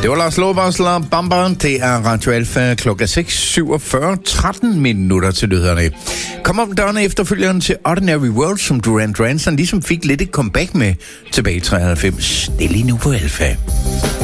Det var Lars Lobasler Bamba. Det er Radio Alfa klokken 6:47, 13 minutter til nyhederne. Kom om dørene efterfølgeren til Ordinary World, som Duran Duran ligesom fik lidt et comeback med tilbage i 93. Det er lige nu på Alfa.